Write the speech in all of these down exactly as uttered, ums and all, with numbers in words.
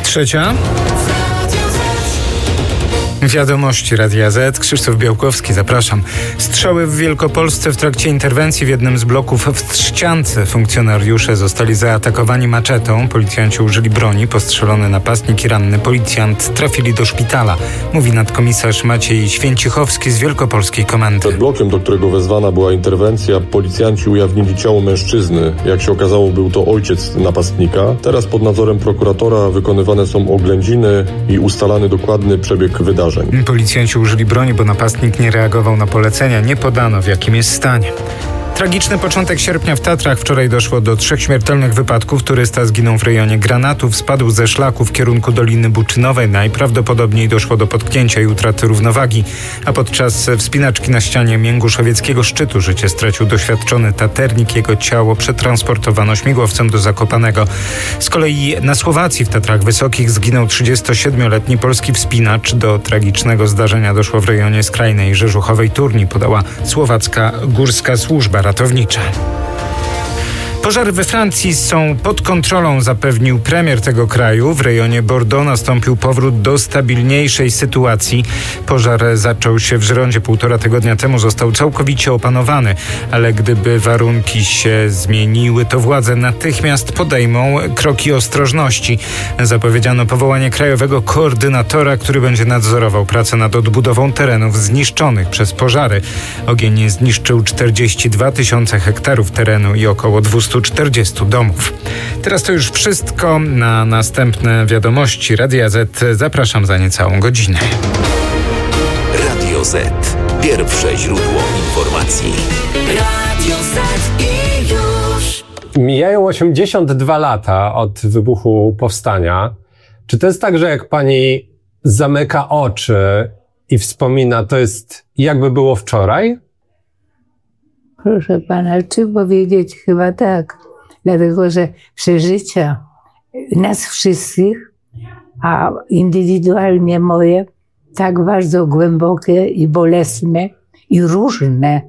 Trzecia. Wiadomości Radia Z. Krzysztof Białkowski, zapraszam. Strzały w Wielkopolsce w trakcie interwencji w jednym z bloków w Trzciance. Funkcjonariusze zostali zaatakowani maczetą. Policjanci użyli broni. Postrzelony napastnik i ranny policjant trafili do szpitala. Mówi nadkomisarz Maciej Święcichowski z Wielkopolskiej Komendy. Przed blokiem, do którego wezwana była interwencja, policjanci ujawnili ciało mężczyzny. Jak się okazało, był to ojciec napastnika. Teraz pod nadzorem prokuratora wykonywane są oględziny i ustalany dokładny przebieg wydarzeń. Policjanci użyli broni, bo napastnik nie reagował na polecenia. Nie podano, w jakim jest stanie. Tragiczny początek sierpnia w Tatrach. Wczoraj doszło do trzech śmiertelnych wypadków. Turysta zginął w rejonie Granatów, spadł ze szlaku w kierunku Doliny Buczynowej. Najprawdopodobniej doszło do potknięcia i utraty równowagi, a podczas wspinaczki na ścianie Mięnguszowieckiego szczytu życie stracił doświadczony taternik. Jego ciało przetransportowano śmigłowcem do Zakopanego. Z kolei na Słowacji w Tatrach Wysokich zginął trzydziestosiedmioletni polski wspinacz. Do tragicznego zdarzenia doszło w rejonie skrajnej Rzeżuchowej Turni, podała słowacka Górska Służba Ratownicza. Pożary we Francji są pod kontrolą, zapewnił premier tego kraju. W rejonie Bordeaux nastąpił powrót do stabilniejszej sytuacji. Pożar zaczął się w Żerondzie półtora tygodnia temu, został całkowicie opanowany, ale gdyby warunki się zmieniły, to władze natychmiast podejmą kroki ostrożności. Zapowiedziano powołanie krajowego koordynatora, który będzie nadzorował pracę nad odbudową terenów zniszczonych przez pożary. Ogień zniszczył czterdzieści dwa tysiące hektarów terenu i około dwieście czterdzieści domów. Teraz to już wszystko. Na następne wiadomości Radia Z zapraszam za niecałą godzinę. Radio Z. Pierwsze źródło informacji. Radio Z i już. Mijają osiemdziesiąt dwa lata od wybuchu powstania. Czy to jest tak, że jak pani zamyka oczy i wspomina, to jest jakby było wczoraj? Proszę pana, czy powiedzieć? Chyba tak. Dlatego, że przeżycia nas wszystkich, a indywidualnie moje, tak bardzo głębokie i bolesne i różne,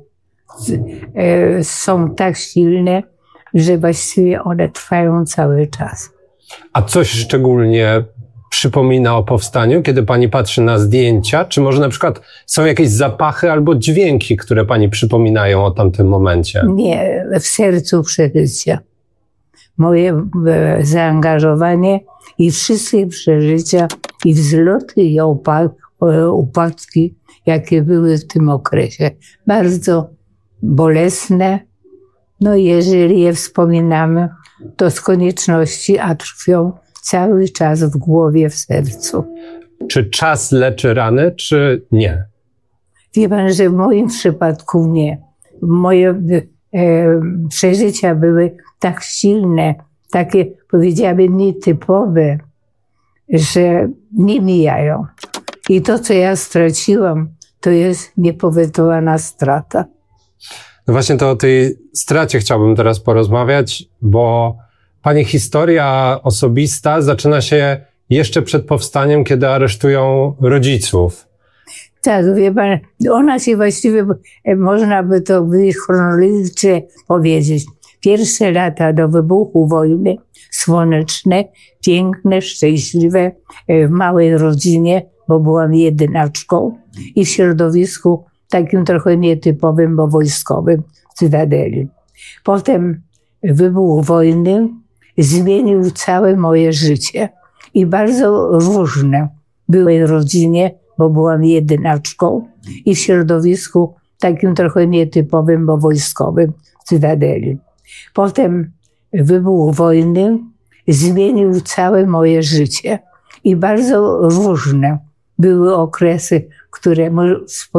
są tak silne, że właściwie one trwają cały czas. A coś szczególnie przypomina o powstaniu, kiedy pani patrzy na zdjęcia? Czy może na przykład są jakieś zapachy albo dźwięki, które pani przypominają o tamtym momencie? Nie, w sercu przeżycia. Moje zaangażowanie i wszystkie przeżycia, i wzloty, i upadki, jakie były w tym okresie. Bardzo bolesne. No jeżeli je wspominamy, to z konieczności, a trwią cały czas w głowie, w sercu. Czy czas leczy rany, czy nie? Wie pan, że w moim przypadku nie. Moje e, przeżycia były tak silne, takie, powiedziałabym, nietypowe, że nie mijają. I to, co ja straciłam, to jest niepowetowana strata. No właśnie to o tej stracie chciałbym teraz porozmawiać, bo pani historia osobista zaczyna się jeszcze przed powstaniem, kiedy aresztują rodziców. Tak, wie pan, ona się właściwie, można by to chronologicznie powiedzieć. Pierwsze lata do wybuchu wojny, słoneczne, piękne, szczęśliwe, w małej rodzinie, bo byłam jedynaczką i w środowisku takim trochę nietypowym, bo wojskowym, w Cytadeli. Potem wybuch wojny zmienił całe moje życie i bardzo różne były w rodzinie, bo byłam jedynaczką i w środowisku takim trochę nietypowym, bo wojskowym, w Cytadeli. Potem wybuch wojny zmienił całe moje życie i bardzo różne były okresy, które